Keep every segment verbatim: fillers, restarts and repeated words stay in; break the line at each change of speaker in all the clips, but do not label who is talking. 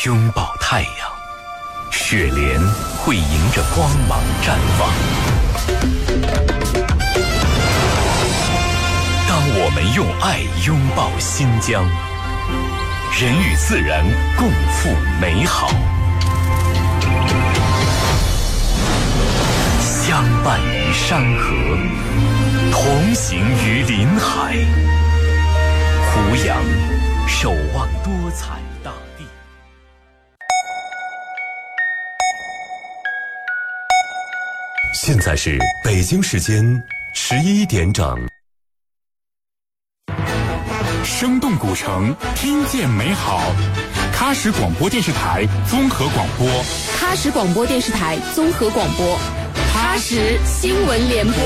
拥抱太阳，雪莲会迎着光芒绽放。当我们用爱拥抱新疆，人与自然共赴美好，相伴于山河，同行于林海，胡杨守望多彩大地。现在是北京时间十一点整。
生动古城，听见美好。喀什广播电视台综合广播，
喀什广播电视台综合广播，喀什新闻联播。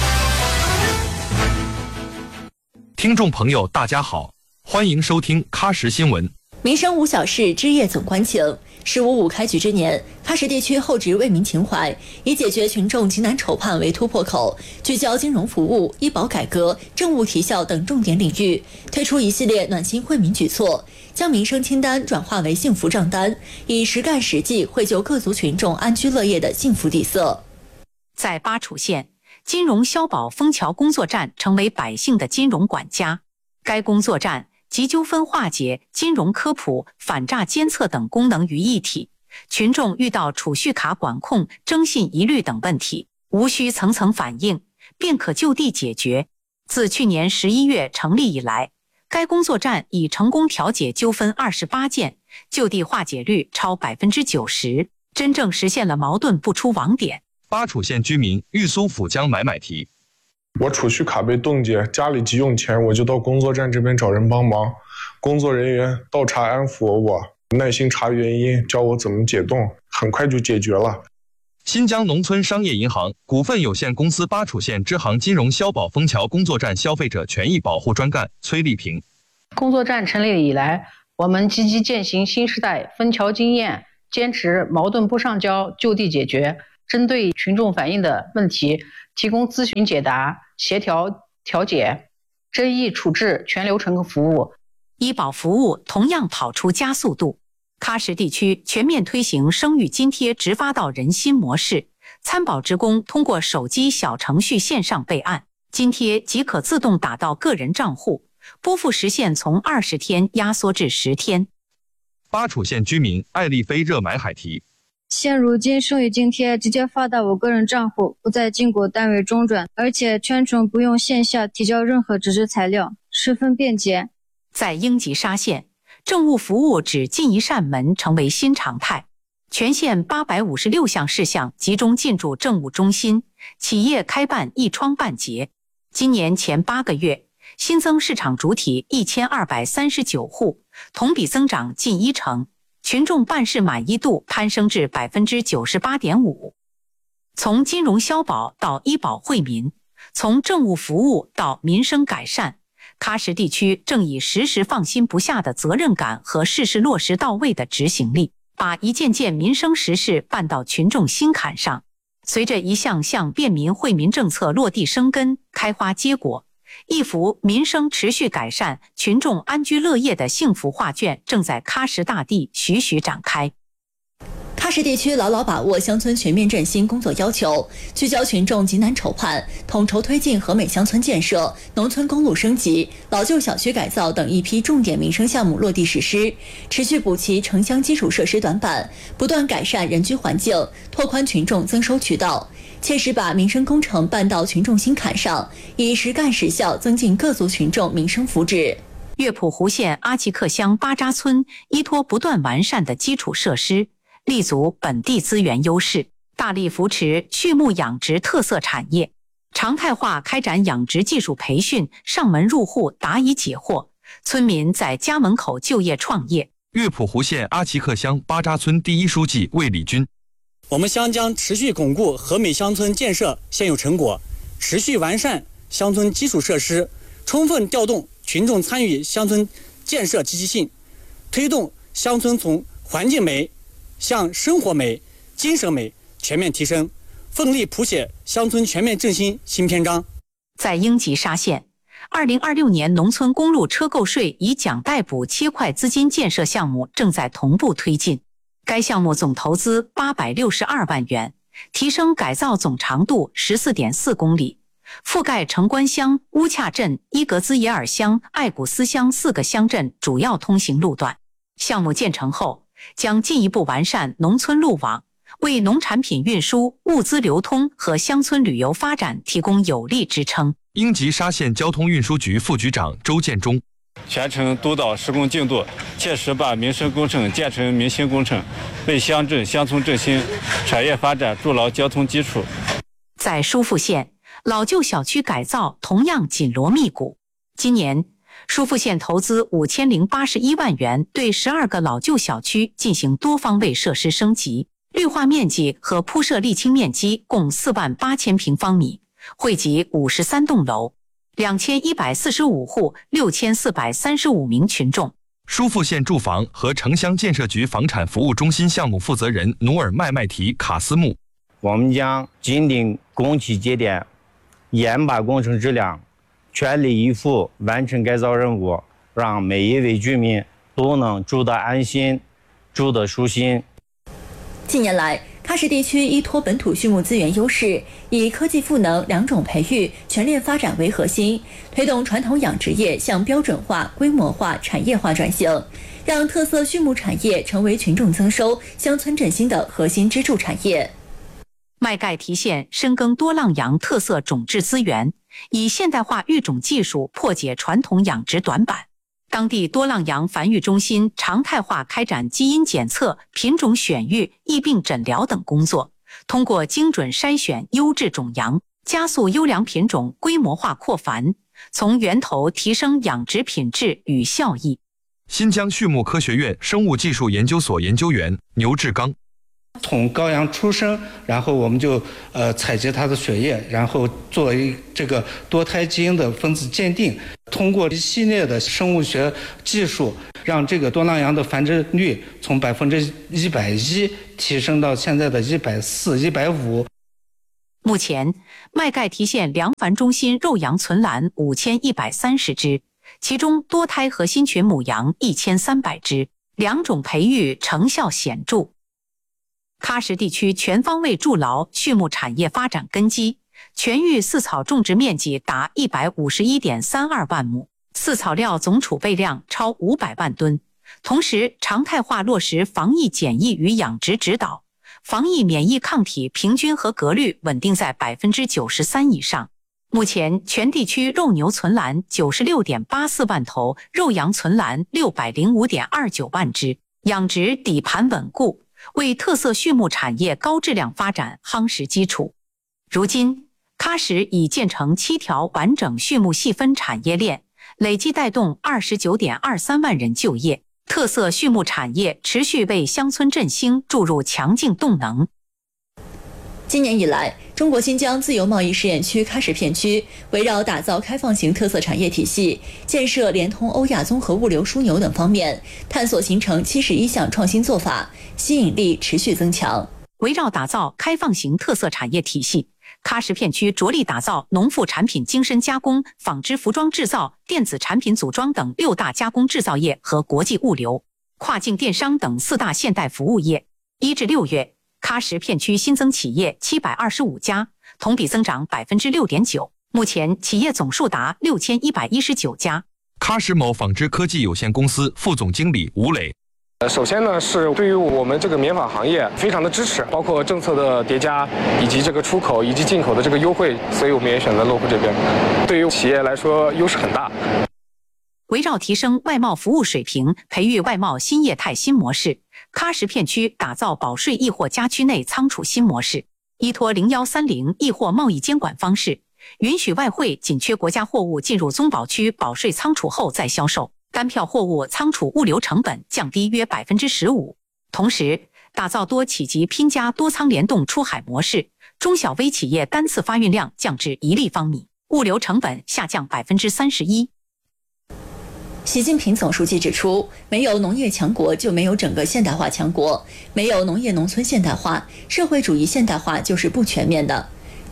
听众朋友，大家好，欢迎收听喀什新闻。
民生无小事，之夜总关情。十五五开局之年，喀什地区厚植为民情怀，以解决群众急难愁盼为突破口，聚焦金融服务、医保改革、政务提效等重点领域，推出一系列暖心惠民举措，将民生清单转化为幸福账单，以实干实际绘就各族群众安居乐业的幸福底色。
在巴楚县，金融消保枫桥工作站成为百姓的金融管家。该工作站集纠纷化解、金融科普、反诈监测等功能于一体，群众遇到储蓄卡管控、征信疑虑等问题，无需层层反映，便可就地解决。自去年十一月成立以来，该工作站已成功调解纠纷二十八件，就地化解率超百分之九十，真正实现了矛盾不出网点。
巴楚县居民玉苏府江买买提。
我储蓄卡被冻结，家里急用钱，我就到工作站这边找人帮忙。工作人员倒茶安抚我，耐心查原因，教我怎么解冻，很快就解决了。
新疆农村商业银行股份有限公司巴楚县支行金融消保枫桥工作站消费者权益保护专干崔丽萍。
工作站成立以来，我们积极践行新时代枫桥经验，坚持矛盾不上交，就地解决，针对群众反映的问题提供咨询解答、协调调解、争议处置全流程服务。
医保服务同样跑出加速度。喀什地区全面推行生育津贴直发到人心模式，参保职工通过手机小程序线上备案，津贴即可自动打到个人账户，拨付时限从二十天压缩至十天。
巴楚县居民艾丽菲热买海提。
现如今生育津贴直接发到我个人账户，不再经过单位中转，而且全程不用线下提交任何纸质材料，十分便捷。
在英吉沙县，政务服务只进一扇门成为新常态，全县八百五十六项事项集中进驻政务中心，企业开办一窗半结。今年前八个月，新增市场主体一千二百三十九户，同比增长近一成。群众办事满意度攀升至 百分之九十八点五。 从金融消保到医保惠民，从政务服务到民生改善，喀什地区正以时时放心不下的责任感和事事落实到位的执行力，把一件件民生实事办到群众心坎上。随着一项项便民惠民政策落地生根、开花结果，一幅民生持续改善、群众安居乐业的幸福画卷正在喀什大地徐徐展开。
喀什地区牢牢把握乡村全面振兴工作要求，聚焦群众急难愁盼，统筹推进和美乡村建设、农村公路升级、老旧小区改造等一批重点民生项目落地实施，持续补齐城乡基础设施短板，不断改善人居环境，拓宽群众增收渠道，切实把民生工程办到群众心坎上，以实干实效增进各族群众民生福祉。
月浦湖县阿齐克乡巴扎村依托不断完善的基础设施，立足本地资源优势，大力扶持畜牧养殖特色产业，常态化开展养殖技术培训，上门入户答疑解惑，村民在家门口就业创业。
月浦湖县阿齐克乡巴扎村第一书记魏礼军。
我们乡将持续巩固和美乡村建设现有成果，持续完善乡村基础设施，充分调动群众参与乡村建设积极性，推动乡村从环境美向生活美、精神美全面提升，奋力谱写乡村全面振兴新篇章。
在英吉沙县， 二零二六年农村公路车购税以奖代补切块资金建设项目正在同步推进。该项目总投资八百六十二万元，提升改造总长度 十四点四公里，覆盖城关乡、乌恰镇、伊格兹耶尔乡、艾古斯乡四个乡镇主要通行路段。项目建成后，将进一步完善农村路网，为农产品运输、物资流通和乡村旅游发展提供有力支撑。
英吉沙县交通运输局副局长周建中，
全程督导施工进度，切实把民生工程建成民心工程，为乡镇乡村振兴、产业发展筑牢交通基础。
在疏附县，老旧小区改造同样紧锣密鼓。今年，疏附县投资五千零八十一万元，对十二个老旧小区进行多方位设施升级，绿化面积和铺设沥青面积共四万八千平方米，惠及五十三栋楼。两千一百四十五户，六千四百三十五名群众。
疏附县住房和城乡建设局房产服务中心项目负责人努尔麦麦提卡斯木，
我们将紧盯工期节点，严把工程质量，全力以赴完成改造任务，让每一位居民都能住得安心，住得舒心。
近年来，喀什地区依托本土畜牧资源优势，以科技赋能、两种培育、全链发展为核心，推动传统养殖业向标准化、规模化、产业化转型，让特色畜牧产业成为群众增收、乡村振兴的核心支柱产业。
麦盖提县深耕多浪洋特色种质资源，以现代化育种技术破解传统养殖短板。当地多浪洋繁育中心常态化开展基因检测、品种选育、疫病诊疗等工作，通过精准筛选优质种羊，加速优良品种规模化扩繁，从源头提升养殖品质与效益。
新疆畜牧科学院生物技术研究所研究员牛志刚，
从羔羊出生，然后我们就呃采集它的血液，然后作为这个多胎基因的分子鉴定，通过一系列的生物学技术，让这个多浪羊的繁殖率从百分之一百一提升到现在的一百四、一百五。
目前，麦盖提县粮繁中心肉羊存栏五千一百三十只，其中多胎核心群母羊一千三百只，两种培育成效显著。喀什地区全方位筑牢畜牧产业发展根基，全域饲草种植面积达 一百五十一点三二万亩，饲草料总储备量超五百万吨。同时，常态化落实防疫检疫与养殖指导，防疫免疫抗体平均合格率稳定在 百分之九十三 以上。目前，全地区肉牛存栏 九十六点八四万头，肉羊存栏 六百零五点二九万只，养殖底盘稳固，为特色畜牧产业高质量发展夯实基础。如今，喀什已建成七条完整畜牧细分产业链，累计带动 二十九点二三万人就业，特色畜牧产业持续为乡村振兴注入强劲动能。
今年以来，中国新疆自由贸易试验区喀什片区围绕打造开放型特色产业体系、建设联通欧亚综合物流枢纽等方面，探索形成七十一项创新做法，吸引力持续增强。
围绕打造开放型特色产业体系，喀什片区着力打造农副产品精深加工、纺织服装制造、电子产品组装等六大加工制造业和国际物流、跨境电商等四大现代服务业。一至六月，喀什片区新增企业七百二十五家，同比增长 百分之六点九， 目前企业总数达六千一百一十九家。
喀什某纺织科技有限公司副总经理吴磊，
首先呢，是对于我们这个棉纺行业非常的支持，包括政策的叠加，以及这个出口以及进口的这个优惠，所以我们也选择落户这边。对于企业来说，优势很大。
围绕提升外贸服务水平，培育外贸新业态新模式，喀什片区打造保税易货家区内仓储新模式，依托零一三零易货贸易监管方式，允许外汇紧缺国家货物进入综保区保税仓储后再销售，单票货物仓储物流成本降低约 百分之十五。 同时，打造多企及拼家多仓联动出海模式，中小微企业单次发运量降至一立方米，物流成本下降 百分之三十一。
习近平总书记指出，没有农业强国就没有整个现代化强国，没有农业农村现代化，社会主义现代化就是不全面的。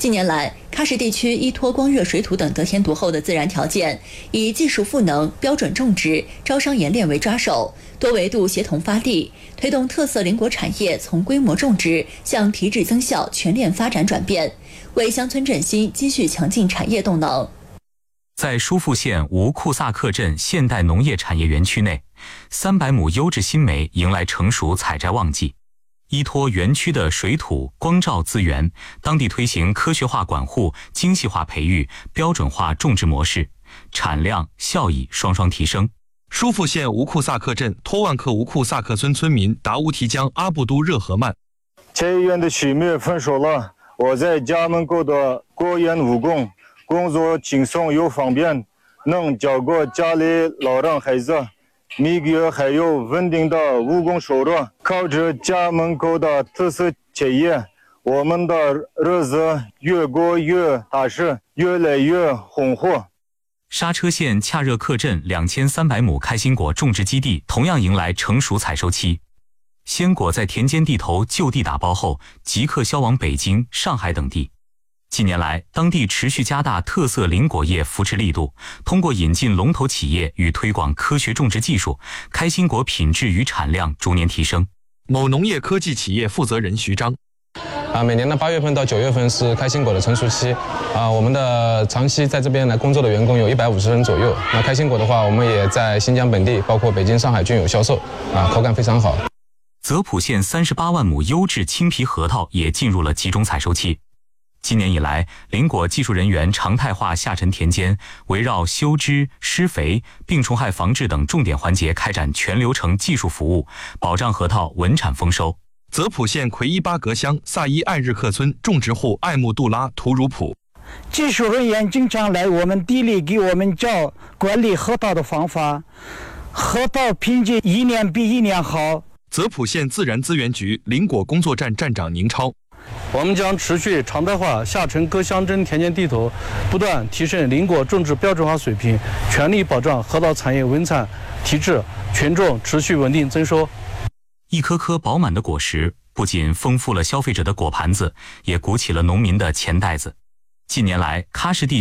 近年来，喀什地区依托光热水土等得天独厚的自然条件，以技术赋能、标准种植、招商研炼为抓手，多维度协同发力，推动特色邻国产业从规模种植向提质增效全链发展转变，为乡村振兴积蓄强劲产业动能。
在疏附县吴库萨克镇现代农业产业园区内，三百亩优质新梅迎来成熟采摘旺季。依托园区的水土、光照资源，当地推行科学化管护、精细化培育、标准化种植模式，产量、效益双双提升。
疏附县吴库萨克镇托万克吴库萨克村村民达乌提江阿布都热合曼，
菜园的许梅丰收了，我在家门口的果园务工，工作轻松又方便，能照顾家里老人孩子。每个月还有稳定的务工收入，靠着家门口的特色企业，我们的日子越过越踏实，越来越红火。
刹车县恰热克镇两千三百亩开心果种植基地同样迎来成熟采收期，鲜果在田间地头就地打包后，即刻销往北京、上海等地。近年来，当地持续加大特色林果业扶持力度，通过引进龙头企业与推广科学种植技术，开心果品质与产量逐年提升。
某农业科技企业负责人徐章。
啊，每年的八月份到九月份是开心果的成熟期，啊，我们的长期在这边来工作的员工有一百五十人左右。那开心果的话，我们也在新疆本地，包括北京、上海均有销售，啊，口感非常好。
泽普县三十八万亩优质青皮核桃也进入了集中采收期。今年以来，林果技术人员常态化下沉田间，围绕修枝、施肥、病虫害防治等重点环节开展全流程技术服务，保障核桃稳产丰收。
泽普县奎伊巴格乡萨伊艾日克村种植户艾木杜拉图鲁普，
技术人员经常来我们地里给我们教管理核桃的方法，核桃品质一年比一年好。
泽普县自然资源局林果工作站站长宁超，
我们将持续常态化下沉各乡镇田间地头，不断提升林果种植标准化水平，全力保障核桃产业稳产提质，群众持续稳定增收。
一颗颗饱满的果实，不仅丰富了消费者的果盘子，也鼓起了农民的钱袋子。近年来，喀什地